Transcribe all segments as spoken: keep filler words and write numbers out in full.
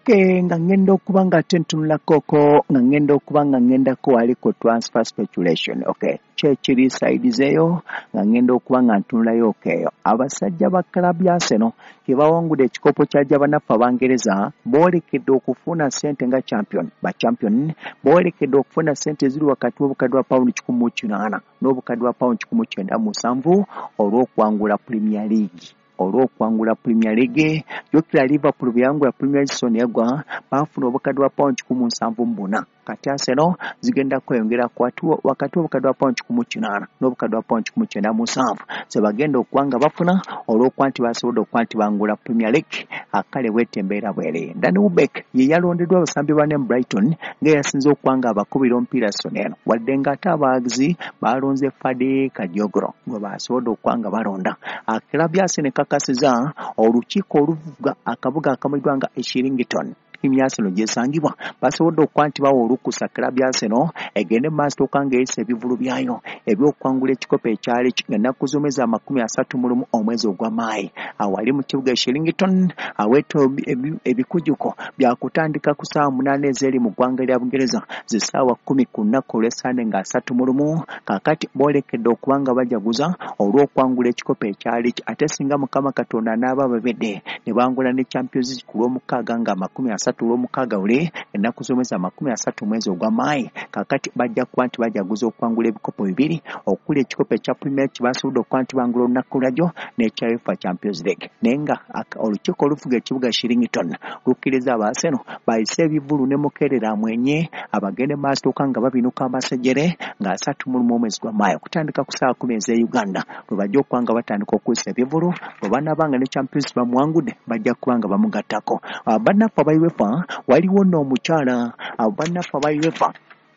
Okay, nga ngenda okuba nga tentunula koko nga ngenda okuba nga ngendako aliko transfer speculation. Okay, kyekiri side zeyo nga ngenda okuba nga ntunulayo. Okay, abasajja ba club ya Arsenal kibawangudde ekikopo kyajja bannaffe Abangereza boolekedde okufuna ssente nga champion ba champion boolekedde okufuna ssente ziri wakati w'obukadde bwa pawundi kikumi mu kinaana n'obukadde bwa pawundi kikumi mu kyenda mu musanvu olw'okwangula Premier League. olw'okwangula Premier League jokira Liverpool byangula Premier League season yagwa bafuna obukadde bwa pawundi kikumi mu nsanvu mu buna kati Arsenal zigenda kweyongera kwatu wakati w'obukadde bwa pawundi kikumi mu kinaana n'obukadde bwa pawundi kikumi mu kyenda mu musanvu se bagenda okuwanga bafuna olw'okuba nti basobodde okuba nti bangula Premier League akale bwetembeera bwere. Danny Welbeck ye yalondeddwa abasambi bane mu Brighton ng'eyasinze okuwanga abakubira omupiira season eno wadde ng'ate abaagizi balonze Fade Kadiogoro gwe basobodde okuwanga balonda. Club ya Arsenal ekakasiza olukiiko oluvuga akabuga akamuddwa nga Shillington tiimu ya Arsenal gyesangibwa basobodde okuba nti bawa olukusa club ya Arsenal egende maaso okanga eyisa ebivulu byayo ebyokwangula ekikopo ekyali ennaku z'omwezi amakumi asatu mu lumu omwezi ogwa Maayi awali mu kibuga Shillington aweeta ebikujuko byakutandika ku ssaawa munaana ez'eri mu ggwanga lya Bungereza zissaawa kkumi ku nnaku olw'Essande nga asatu mu lumu kaakati boolekedde okuba nga bajaguza olw'okwangula ekikopo ekyali ate singa Mukama Katonda n'aba babedde ne bangula ne Champions League ku lw'omukaaga nga amakumi asatu olw'omukaaga ule ennaku z'omwezi amakumi asatu omwezi ogwa Maayi kaakati bajja kuba nti bajaguza okwangula ebikopo bibiri okuli ekikopo ekya Premier kibasobodde okuba nti bangula olunaku lwajjo n'ekya UEFA Champions League naye nga olukiiko olufuga ekibuga Shillington lukkiriza aba Arsenal bayise ebivulu ne mukeerera amwenye abagende maaso okanga babinuka amasejjere nga asatu mu lumu omwezi gwa Maayi okutandika ku ssaawa kkumi ez'e Uganda lwe bajja okuba nga batandika okuyisa ebivulu bwe banaabanga ne Champions bamuwangudde bajja kuba nga bamugattako. Bannaffe aba UEFA waliwo nno omukyala bannaffe aba UEFA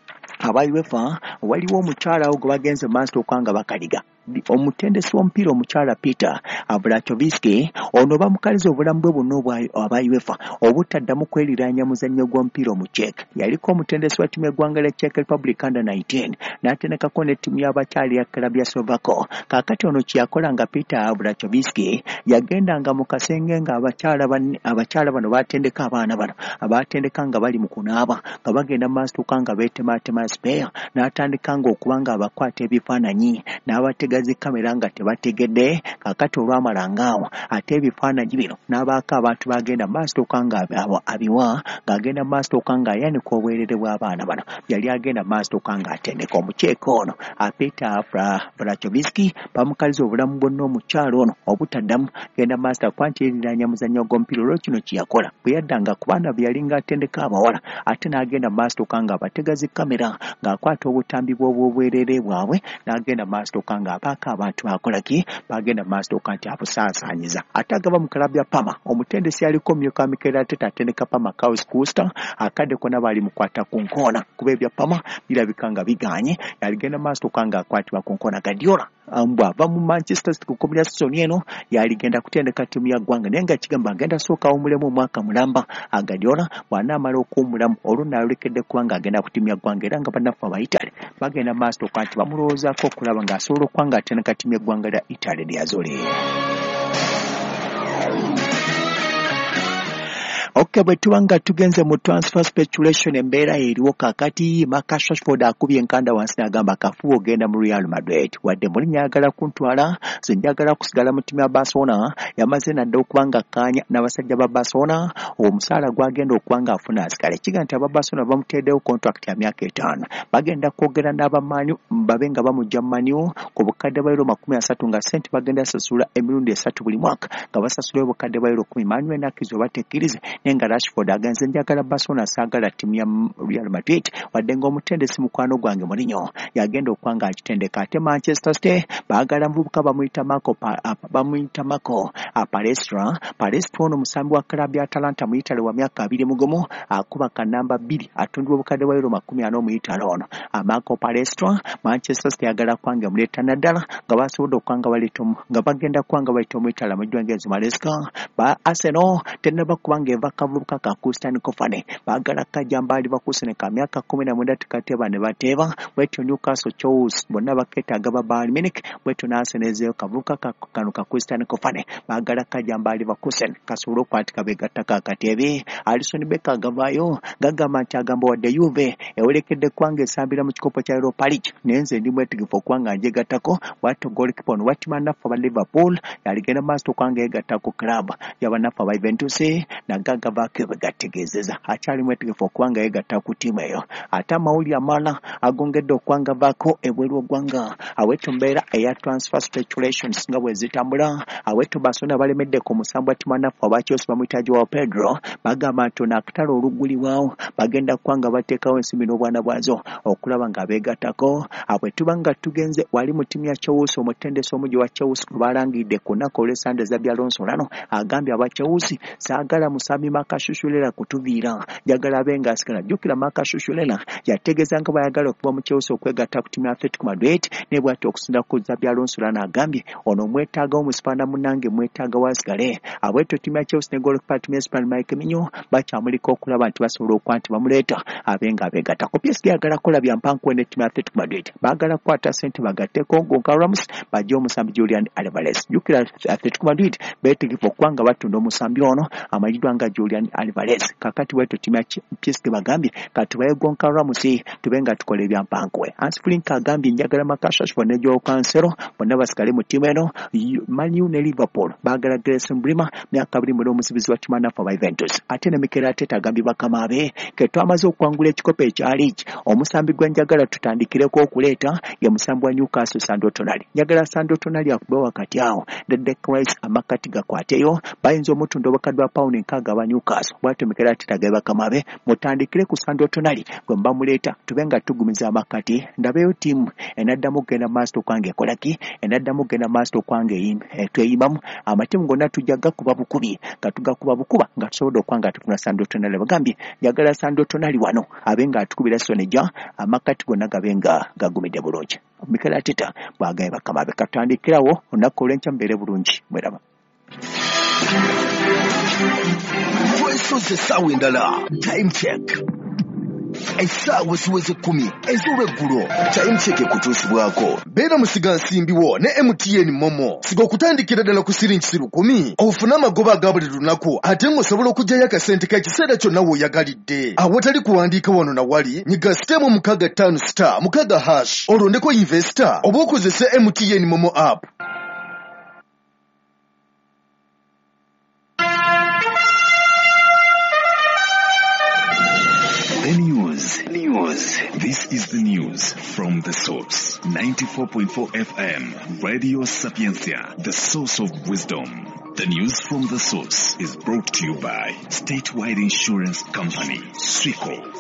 aba UEFA waliwo omukyala awo gwe bagenze maaso okanga bakaliga omutendesi w'omupiira omukyala Peter Blachowicki ono bamukaliza obulamu bwe bonna aba UEFA obutaddamu kweliraanya muzannyo gw'omupiira omu Czech. Yaliko omutendesi wa ttiimu y'eggwanga lya Czech Republic under nineteen n'atendekako ne ttiimu y'abakyali ya club ya Slovako. Kaakati ono kye yakola nga Peter Blachowicki yagendanga mu kasenge nga abakyala abakyala bano baatendeka abaana bano abaatendeka nga bali mu kunaaba nga bagenda maaso nga beetemaatema spare n'atandika nga okuba nga abakwata ebifaananyi n'abatega zi kamera nga tebategedde kaakati olwamalanga awo ate ebifaananyi bino n'abaako abantu bagenda maaso okanga abiwa ng'agenda maaso okanga ayanika obwerere bw'abaana bano yali agenda maaso okanga atendeka omuceeka ono Peter Blachowicki bamukaliza obulamu bwonna omukyalo ono obutaddamu genda maaso akuba nti yeeriraanya muzannyo gw'omupiira olwo kino kye yakola bwe yaddanga ku baana bwe yali ng'atendeka abawala ate n'agenda maaso okanga abatega zi kamera ng'akwata obutambi bw'obwerere bwabwe n'agenda maaso okanga abaako abantu bakolaki bagenda maaso okanga nti abusaasaanyiza. Ate agaba mu club ya Parma omutendesi yaliko omumyuka Mikel Arteta atendeka Parma Klaus Kuster akadde konna baali mukwata ku nkoona kuba ebya Parma birabika nga biganye yaligenda maaso okanga akwatibwa ku nkoona. Guardiola bw'ava mu Manchester City ku kkomera season eno yaligenda kutendeka ttiimu ya ggwanga naye nga kigamba agenda sooka awummulemu omwaka mulamba. Guardiola bw'anaamala okuwummulamu olwo naalyokedde kuba ng'agenda ku ttiimu ya ggwanga era nga bannaffe aba Italy bagenda maaso okuba nti bamulowoozaako okulaba ng'asobola okuba ng'atendeka ttiimu y'eggwanga lya Italy lya Zoli. Okay, bwe tuba nga tugenze mu transfer speculation embeera eriwo kaakati Marcus Rashford akubye enkanda wansi n'agamba akafuba ogenda mu Real Madrid wadde Mourinho ayagala kuntwala nze njagala kusigala mu ttiimu ya Barcelona yamaze nadde okuba nga akkaanya n'abasajja ba Barcelona omusaala gwagenda okuba nga afuna asigale kiga nti aba Barcelona bamuteeddewo contract ya myaka etaano bagenda kwogera n'abamanyu babe nga bamujja mu manyu ku bukadde bwa euro makumi asatu nga sente bagenda sasula emirundi esatu buli mwaka nga basasula obukadde bwa euro kumi. Manuel Nakizo batekkirize nga Rashford agenze njagala Barcelona saagala ttiimu ya Real Madrid wadde ng'omutendesi mukwano gwange Mourinho yagenda okuba nga akitendeka. Ate Manchester City baagala muvubuka bamuyita Marco bamuyita Marco Palestra. Palestra ono musambi wa club ya Atalanta mu Italy wa myaka abiri mugumu akuba ka namba bbiri atundibwa obukadde bwa euro makumi ana mu Italy ono. Marco Palestra Manchester City yagala kwanga muleeta naddala nga basobodde okwanga baleeta nga bagenda kwanga baleeta mu Italy mu Juventus Maresca ba Arsenal tennaba kubanga eva akavubuka ka Kustan Kofane baagala kajambali bakusene ka myaka kumi na mwenda tikateba ne bateba bwetyo Newcastle Chelsea bonna baketaaga ba Bayern Munich bwetyo nasenezeyo kavubuka kano ka Kustan Kofane baagala kajambali bakusene kasobole okwatika begatta kakatebe. Alisson Becker agavaayo gagamba nti agamba wadde Juve ewerekedde kwanga esambira mu kikopo kya Europa League nenze ndi mwetegefu okwanga njegattako bwatyo goalkeeper ono Watimanafu aba Liverpool yaligenda maaso kwanga yegattako club yabanafu aba Juventus nagaga baake begategeezeza akyali mwetegefu okwanga yegatta ku ttiimu eyo. Ate amawulire amala agongedde okwanga baako ebweru ogwanga awetyo mbeera eya transfer speculations nga bwe zitambula awetyo Barcelona balemedde ku musambu Watimanafu aba Chelsea bamuyita Joao Pedro bagamba nti ono akatalo oluggulibwawo bagenda kwanga bateekawo ensimbi n'obwana bwazo okulaba nga beegattako. Abwe tuba nga tugenze wali mu ttiimu ya Chelsea omutendesi omugi wa Chelsea gwe balangidde ku nnaku olw'essande Xabi Alonso lano agambye aba Chelsea saagala musambi Makashushulela kutuviira njagala abe nga asigala. Jjukira Makashushulela yategeeza nga bayagala okuba mu Chelsea okwegatta ku ttiimu ya Atletico Madrid ne bw'ati okusinda ku Xabi Alonso lano agambye ono mwetaagawo mu Sipaana munnange mwetaaga waasigale. Abwetyo ttiimu ya Chelsea ne goalkeeper ttiimu ya Spain Mike Minyo bakyamuliko okulaba nti basobola okuba nti bamuleeta abe nga abeegattako. P S G agala kukola bya mpankuwe ne ttiimu ya Atletico Madrid baagala kukwata ssente bagatteko Gonçalo Ramos bajje omusambi Julian Alvarez. Jjukira Atletico Madrid beetegefu okubanga batunda omusambi ono amaliddwa nga Julian Alvarez. Kakati bwetyo ttiimu ya P S G bagambye kati baye Gonçalo Ramos tube nga tukola ebya mpankuwe. Hans Flick agambye njagala Makashushu ne Joao Cancelo bonna basigale mu ttiimu eno. Man U ne Liverpool baagala Grayson Bremer myaka abiri mu n'omusibizi wa Timanafu aba Juventus. Ate ne Mikel Arteta agambye bakama be ke twamaze okwangula ekikopo ekya League omusambi gwe njagala tutandikireko okuleeta ye musambi wa Newcastle Sandro Tonali. Njagala Sandro Tonali akube wakati awo Declan Rice amakati gakwateyo bayinza omutunda obukadde bwa pawundi nkaaga aba Newcastle. Bwatyo Mikel Arteta agambye bakama be mutandikire ku Sandro Tonali gwe mbamuleeta tube nga tugumiza amakati ndabeyo ttiimu enaddamu genda maaso kwange ekolaki enaddamu genda maaso kwange tweyimamu amatiimu gonna tujja gakuba bukubi nga tugakuba bukuba nga tusobodde okwanga tufuna Sandro Tonali. Bagambye njagala Sandro Tonali wano abe nga atukubira Soneja amakati gonna gabe nga gagumidde bulungi. Mikel Arteta bwagambye bakama be katandikirawo olunaku olw'enkya mubeere bulungi mweraba. Twesoze essaawa endala time check essaawa ziweze kkumi ez'olweggulo time check ekutuusibwako. Beera musiga nsimbiwo ne M T N Momo siga okutandikira ddala ku siringi lukumi ofune amagoba aga buli lunaku ate ng'osobola okugyayo akasente k'ekiseera kyonna w'oyagalidde. Awatali kuwandiika wano na wali nyiga sitemu mukaaga ttaano star mukaaga hash olondeko investor oba okozese M T N Momo app. The news. News. This is the news from The Source. ninety-four point four F M. Radio Sapiencia. The source of wisdom. The news from The Source is brought to you by Statewide Insurance Company, Swico.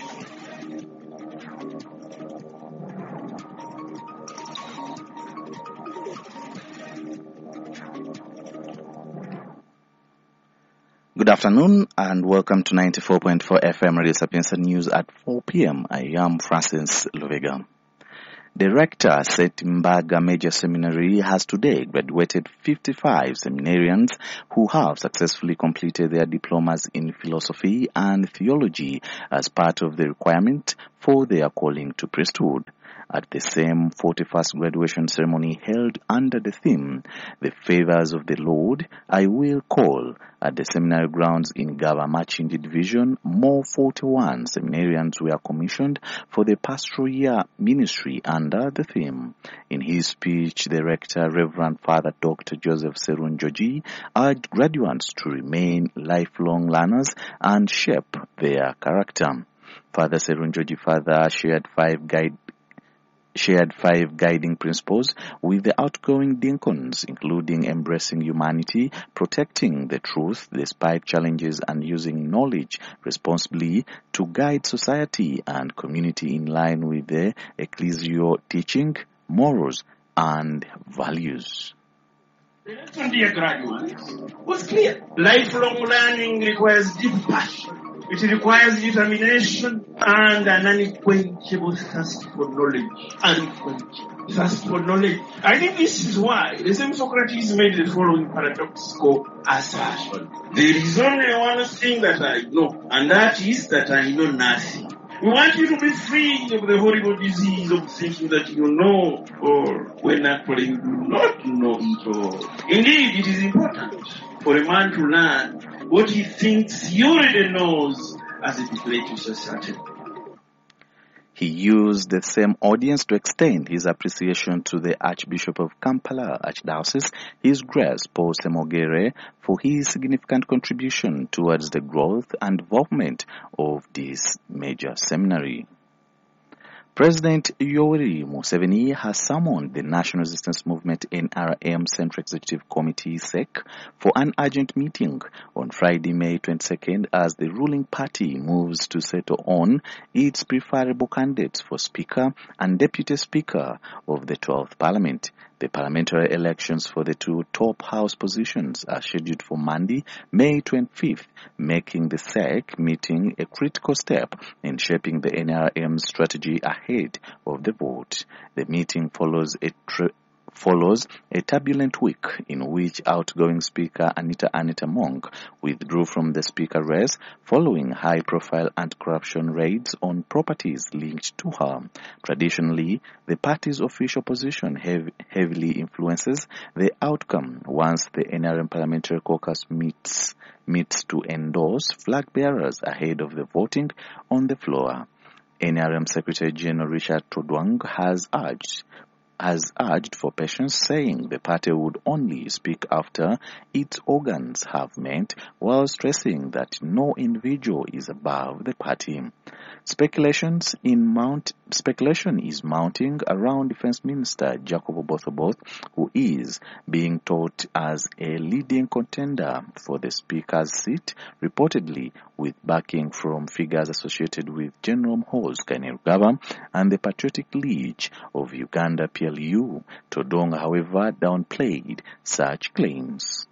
Good afternoon and welcome to ninety-four point four F M Radio Sapienza News at four p m I am Francis Luvega. The rector said Mbaga Major Seminary has today graduated fifty-five seminarians who have successfully completed their diplomas in philosophy and theology as part of the requirement for their calling to priesthood. At the same forty-first graduation ceremony held under the theme, The Favors of the Lord, I Will Call, at the seminary grounds in Gaba Machinji Division, more forty-one seminarians were commissioned for the pastoral year ministry under the theme. In his speech, the rector, Reverend Father Doctor Joseph Serunjoji, urged graduates to remain lifelong learners and shape their character. Father Serunjoji further shared five guide shared five guiding principles with the outgoing deacons, including embracing humanity, protecting the truth despite challenges, and using knowledge responsibly to guide society and community in line with the ecclesial teaching, morals, and values. The lesson, dear graduates, was clear. Lifelong learning requires deep passion, It requires determination and an unquenchable thirst for knowledge. Unquenchable thirst for knowledge. I think this is why the same Socrates made the following paradoxical assertion. There is only one thing that I know, and that is that I know nothing. We want you to be free of the horrible disease of thinking that you know, or when actually you do not know it all. Indeed, it is important for a man to learn what he thinks he already knows, as it is late to certain. He used the same audience to extend his appreciation to the Archbishop of Kampala Archdiocese, His Grace Paul Semogere, for his significant contribution towards the growth and development of this major seminary. President Yoweri Museveni has summoned the National Resistance Movement N R M Central Executive Committee S E C for an urgent meeting on Friday, May twenty-second, as the ruling party moves to settle on its preferable candidates for Speaker and Deputy Speaker of the twelfth Parliament. The parliamentary elections for the two top house positions are scheduled for Monday, May twenty-fifth, making the S E C meeting a critical step in shaping the N R M's strategy ahead of the vote. The meeting follows a tri- follows a turbulent week in which outgoing Speaker Anita Anita Monk withdrew from the Speaker race following high-profile anti-corruption raids on properties linked to her. Traditionally, the party's official position hev- heavily influences the outcome once the N R M Parliamentary Caucus meets, meets to endorse flag-bearers ahead of the voting on the floor. N R M Secretary General Richard Todwang has urged has urged for patience, saying the party would only speak after its organs have met, while stressing that no individual is above the party. Speculations in mount speculation is mounting around Defense Minister Jacob Oboth-Oboth, who is being touted as a leading contender for the Speaker's seat, reportedly with backing from figures associated with General Muhoozi Kainerugaba and the Patriotic League of Uganda P L U. Todong, however, downplayed such claims.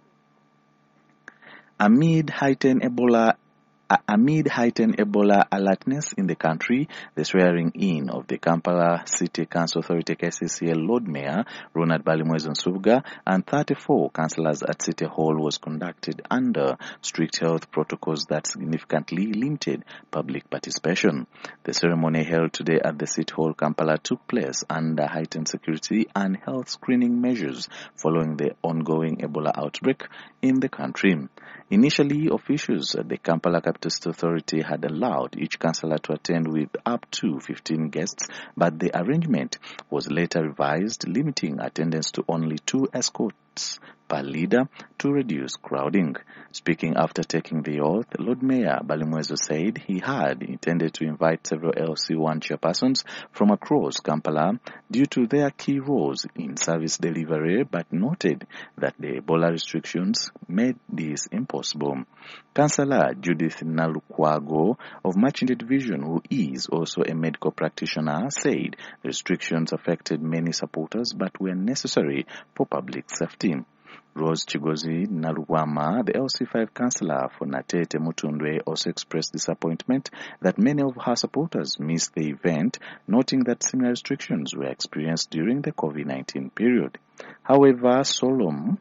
Amid heightened Ebola Amid heightened Ebola alertness in the country, the swearing-in of the Kampala City Council Authority K C C L Lord Mayor Ronald Balimwezo Nsubga and thirty-four councillors at City Hall was conducted under strict health protocols that significantly limited public participation. The ceremony held today at the City Hall Kampala took place under heightened security and health screening measures following the ongoing Ebola outbreak in the country. Initially, officials at the Kampala Capital City Authority had allowed each councillor to attend with up to fifteen guests, but the arrangement was later revised, limiting attendance to only two escorts per leader to reduce crowding. Speaking after taking the oath, Lord Mayor Balimwezo said he had intended to invite several L C one chairpersons from across Kampala due to their key roles in service delivery, but noted that the Ebola restrictions made this impossible. Councillor Judith Nalukwago of Machinde Division, who is also a medical practitioner, said the restrictions affected many supporters but were necessary for public safety. Rose Chigozi Naluwama, the L C five councillor for Natete Mutundwe, also expressed disappointment that many of her supporters missed the event, noting that similar restrictions were experienced during the COVID nineteen period. However, Solom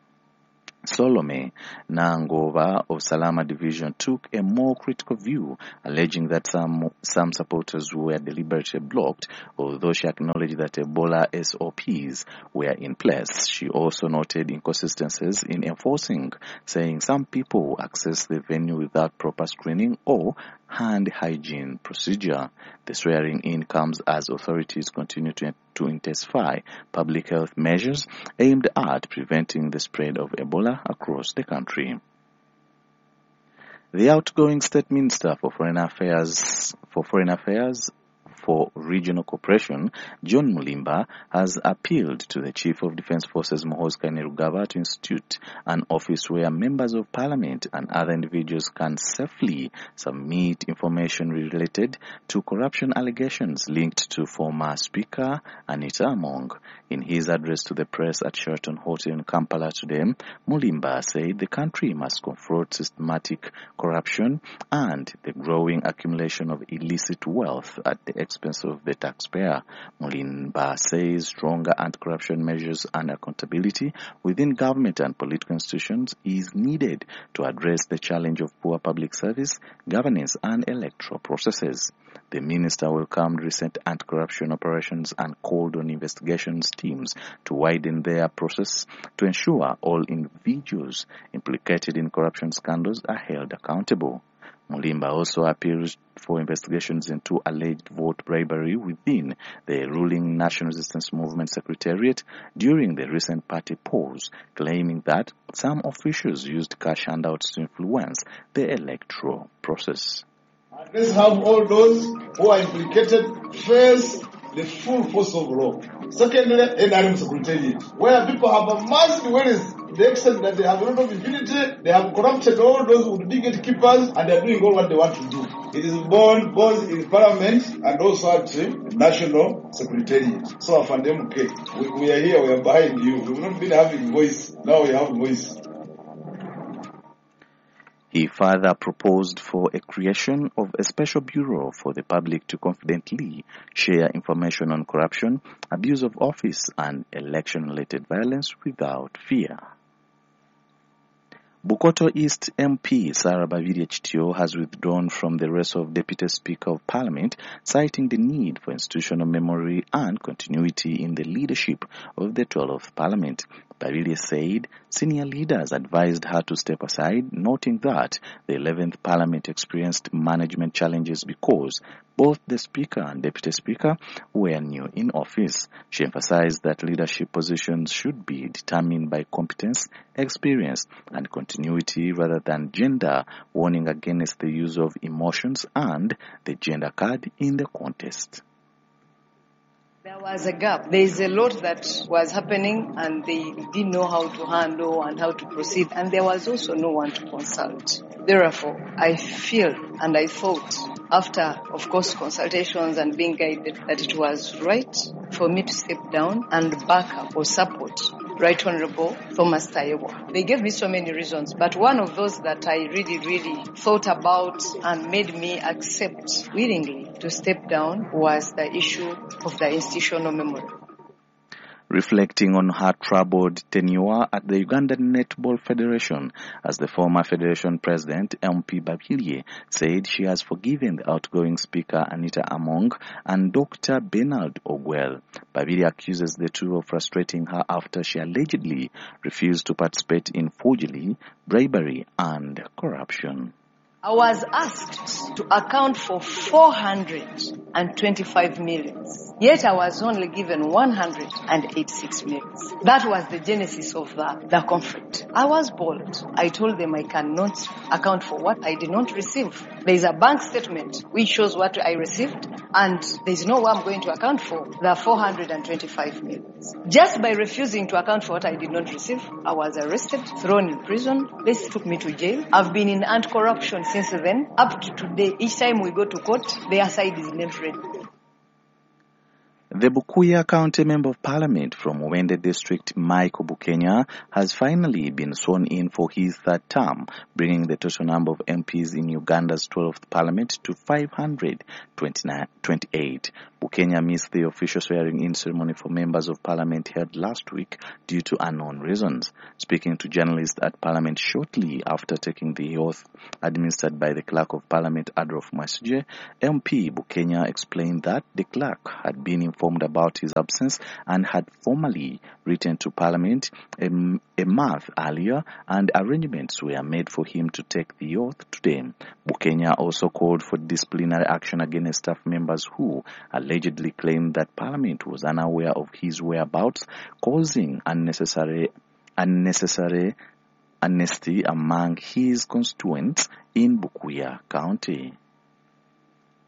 Solome Nangova of Salama Division took a more critical view, alleging that some some supporters were deliberately blocked, although she acknowledged that Ebola S O Ps were in place. She also noted inconsistencies in enforcing, saying some people access the venue without proper screening or hand hygiene procedure. The swearing-in comes as authorities continue to, to intensify public health measures aimed at preventing the spread of Ebola across the country. The outgoing State Minister for Foreign Affairs for Foreign Affairs for Regional Cooperation, John Mulimba, has appealed to the Chief of Defence Forces, Muhoozi Kainerugaba, to institute an office where members of Parliament and other individuals can safely submit information related to corruption allegations linked to former Speaker Anita Among. In his address to the press at Sheraton Hotel in Kampala today, Mulimba said the country must confront systematic corruption and the growing accumulation of illicit wealth at the expense of the taxpayer. Mulimba says stronger anti-corruption measures and accountability within government and political institutions is needed to address the challenge of poor public service, governance and electoral processes. The minister welcomed recent anti-corruption operations and called on investigations teams to widen their process to ensure all individuals implicated in corruption scandals are held accountable. Mulimba also appeals for investigations into alleged vote bribery within the ruling National Resistance Movement Secretariat during the recent party polls, claiming that some officials used cash handouts to influence the electoral process. Let's have all those who are implicated face the full force of law. Secondly, N R M Secretariat, where people have amassed wealth to the extent that they have a lot of impunity, they have corrupted all those who be gatekeepers, and they are doing all what they want to do. It is born both in Parliament and also at the National Secretariat. So, Afandem K, we, we are here, we are behind you. We have not been having voice, now we have voice. He further proposed for a creation of a special bureau for the public to confidently share information on corruption, abuse of office, and election-related violence without fear. Bukoto East M P Sarah Baviria Chitio has withdrawn from the race of Deputy Speaker of Parliament, citing the need for institutional memory and continuity in the leadership of the twelfth Parliament. Baviria said senior leaders advised her to step aside, noting that the eleventh Parliament experienced management challenges because both the Speaker and Deputy Speaker were new in office. She emphasized that leadership positions should be determined by competence, experience, and continuity rather than gender, warning against the use of emotions and the gender card in the contest. There was a gap. There is a lot that was happening and they didn't know how to handle and how to proceed, and there was also no one to consult. Therefore, I feel and I thought, after, of course, consultations and being guided, that it was right for me to step down and back up or support Right Honorable Thomas Tayebwa. They gave me so many reasons, but one of those that I really, really thought about and made me accept willingly to step down was the issue of the institutional memory. Reflecting on her troubled tenure at the Ugandan Netball Federation as the former federation president, M P Baviria said she has forgiven the outgoing Speaker Anita Among and Doctor Bernard Ogwell. Baviria accuses the two of frustrating her after she allegedly refused to participate in forgery, bribery, and corruption. I was asked to account for four hundred twenty-five millions, yet I was only given one hundred eighty-six millions. That was the genesis of the, the conflict. I was bold. I told them I cannot account for what I did not receive. There is a bank statement which shows what I received, and there is no way I'm going to account for the four hundred twenty-five millions. Just by refusing to account for what I did not receive, I was arrested, thrown in prison. This took me to jail. I've been in anti-corruption since then, up to today. Each time we go to court, their side is not ready. The Bukuya County Member of Parliament from Mwende District, Michael Bukenya, has finally been sworn in for his third term, bringing the total number of M Ps in Uganda's twelfth Parliament to five hundred twenty-eight. Bukenya missed the official swearing-in ceremony for members of Parliament held last week due to unknown reasons. Speaking to journalists at Parliament shortly after taking the oath administered by the Clerk of Parliament, Adolf Masuje, M P Bukenya explained that the clerk had been informed about his absence and had formally written to Parliament a, a month earlier, and arrangements were made for him to take the oath today. Bukenya also called for disciplinary action against staff members who allegedly claimed that Parliament was unaware of his whereabouts, causing unnecessary unnecessary unrest among his constituents in Bukuya County.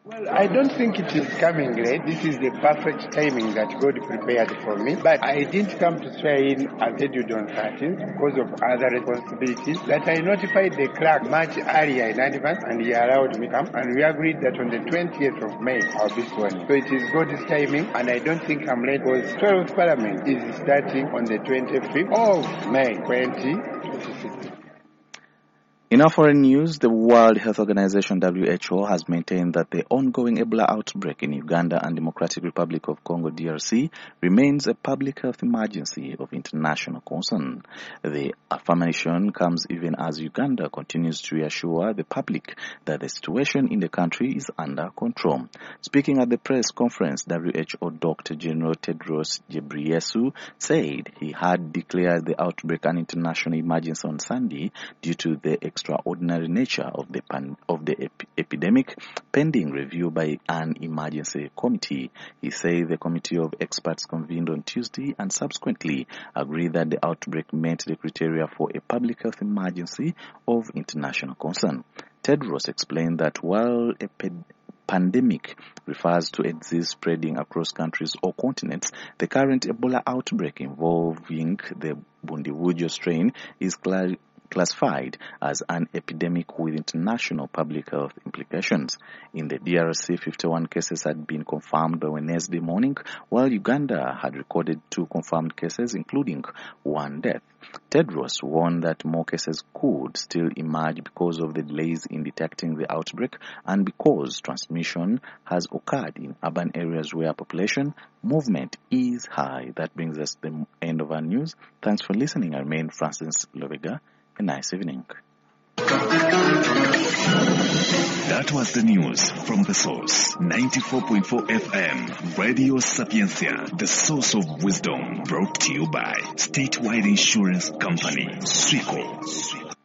Well, I don't think it is coming late. This is the perfect timing that God prepared for me. But I didn't come to swear in as scheduled on thirteenth because of other responsibilities that I notified the clerk much earlier in advance, and he allowed me to come. And we agreed that on the twentieth of May, I'll be sworn in. So it is God's timing, and I don't think I'm late because twelfth Parliament is starting on the twenty-fifth of May, twenty twenty-six. In our foreign news, the World Health Organization W H O has maintained that the ongoing Ebola outbreak in Uganda and Democratic Republic of Congo D R C remains a public health emergency of international concern. The affirmation comes even as Uganda continues to reassure the public that the situation in the country is under control. Speaking at the press conference, W H O Doctor General Tedros Ghebreyesus said he had declared the outbreak an international emergency on Sunday due to the extraordinary nature of the pan, of the ep- epidemic, pending review by an emergency committee. He said the committee of experts convened on Tuesday and subsequently agreed that the outbreak met the criteria for a public health emergency of international concern. Tedros explained that while a ped- pandemic refers to a disease spreading across countries or continents, the current Ebola outbreak involving the Bundibugyo strain is clear classified as an epidemic with international public health implications. In the D R C, fifty-one cases had been confirmed by Wednesday morning, while Uganda had recorded two confirmed cases, including one death. Tedros warned that more cases could still emerge because of the delays in detecting the outbreak and because transmission has occurred in urban areas where population movement is high. That brings us to the end of our news. Thanks for listening. I remain Francis Lovega. A nice evening. That was the news from The Source. ninety-four point four F M, Radio Sapiencia, the source of wisdom. Brought to you by Statewide Insurance Company, Swico.